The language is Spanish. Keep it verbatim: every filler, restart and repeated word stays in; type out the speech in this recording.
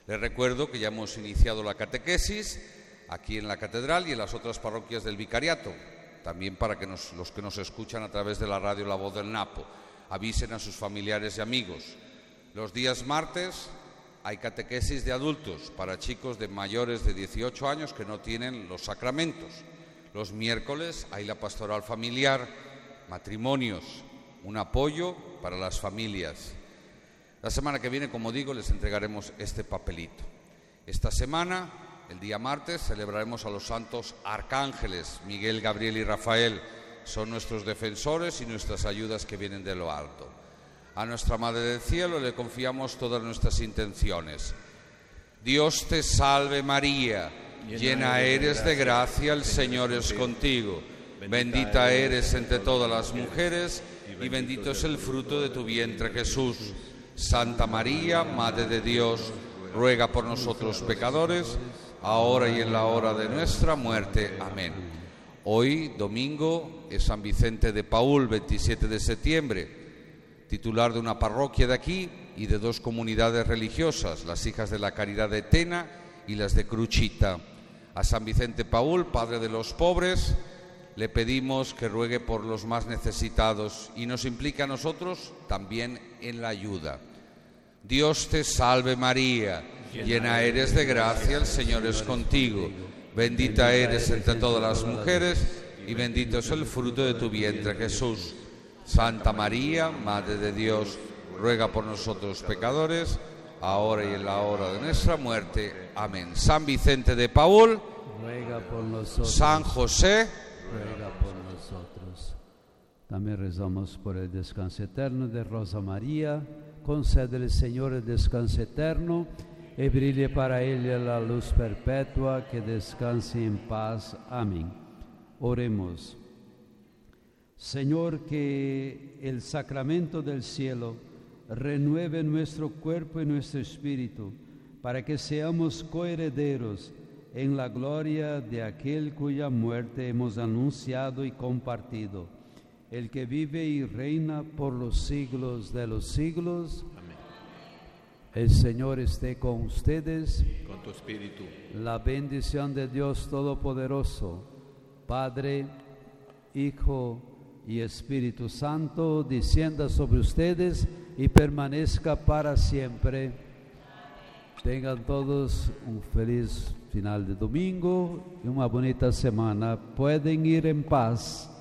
Les recuerdo que ya hemos iniciado la catequesis aquí en la catedral y en las otras parroquias del vicariato, también para que nos, los que nos escuchan a través de la radio La Voz del Napo avisen a sus familiares y amigos. Los días martes hay catequesis de adultos para chicos de mayores de dieciocho años que no tienen los sacramentos. Los miércoles hay la pastoral familiar, matrimonios, un apoyo para las familias. La semana que viene, como digo, les entregaremos este papelito. Esta semana, el día martes, celebraremos a los santos arcángeles Miguel, Gabriel y Rafael. Son nuestros defensores y nuestras ayudas que vienen de lo alto. A nuestra Madre del Cielo le confiamos todas nuestras intenciones. Dios te salve María, llena eres de gracia, el Señor es contigo. Bendita eres entre todas las mujeres y bendito es el fruto de tu vientre, Jesús. Santa María, Madre de Dios, ruega por nosotros pecadores, ahora y en la hora de nuestra muerte. Amén. Hoy, domingo, es San Vicente de Paúl, veintisiete de septiembre, titular de una parroquia de aquí y de dos comunidades religiosas, las Hijas de la Caridad de Tena y las de Cruchita. A San Vicente Paúl, padre de los pobres, le pedimos que ruegue por los más necesitados y nos implique a nosotros también en la ayuda. Dios te salve María, llena eres de gracia, el Señor es contigo. Bendita eres entre todas las mujeres y bendito es el fruto de tu vientre, Jesús. Santa María, Madre de Dios, ruega por nosotros pecadores, ahora y en la hora de nuestra muerte. Amén. San Vicente de Paúl, ruega por nosotros. San José, ruega por nosotros. También rezamos por el descanso eterno de Rosa María. Concédele, Señor, el descanso eterno y brille para ella la luz perpetua, que descanse en paz. Amén. Oremos. Señor, que el sacramento del cielo renueve nuestro cuerpo y nuestro espíritu, para que seamos coherederos en la gloria de aquel cuya muerte hemos anunciado y compartido, el que vive y reina por los siglos de los siglos. Amén. El Señor esté con ustedes. Con tu espíritu. La bendición de Dios Todopoderoso, Padre, Hijo y Espíritu Santo, descienda sobre ustedes y permanezca para siempre. Tengan todos un feliz final de domingo y una bonita semana. Pueden ir en paz.